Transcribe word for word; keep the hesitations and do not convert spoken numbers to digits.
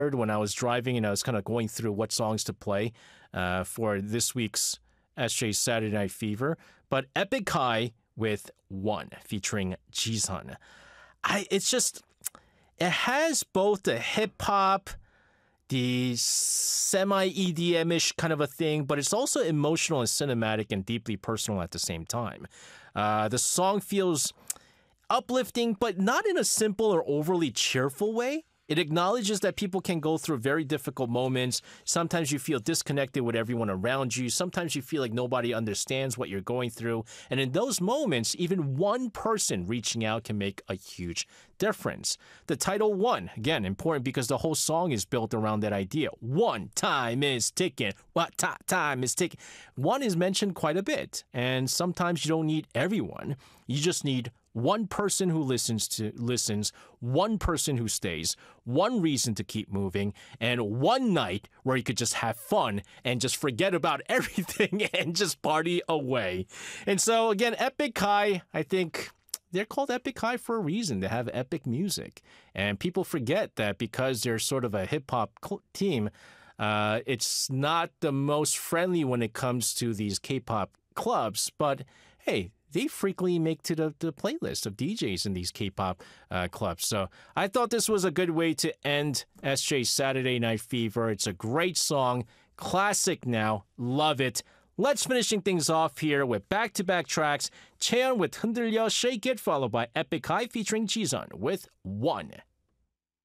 when I was driving and I was kind of going through what songs to play uh, for this week's S J Saturday Night Fever. But Epic High with One featuring Jisun. I it's just it has both the hip hop, the semi-E D M-ish kind of a thing, but it's also emotional and cinematic and deeply personal at the same time. Uh, the song feels uplifting, but not in a simple or overly cheerful way. It acknowledges that people can go through very difficult moments. Sometimes you feel disconnected with everyone around you. Sometimes you feel like nobody understands what you're going through. And in those moments, even one person reaching out can make a huge difference. The title One, again, important because the whole song is built around that idea. One, time is ticking. What ta- time is ticking? One is mentioned quite a bit. And sometimes you don't need everyone. You just need one person who listens to listens, one person who stays, one reason to keep moving, and one night where you could just have fun and just forget about everything and just party away. And so again, Epic High, I think they're called Epic High for a reason. They have epic music. And people forget that because they're sort of a hip-hop cl- team, uh, it's not the most friendly when it comes to these K-pop clubs. But hey, they frequently make to the, the playlist of D Js in these K-pop uh, clubs. So I thought this was a good way to end S J Saturday Night Fever. It's a great song, classic now, love it. Let's finishing things off here with back-to-back tracks. Chaeyeon with 흔들려 Shake It, followed by Epic High featuring Jisun with One.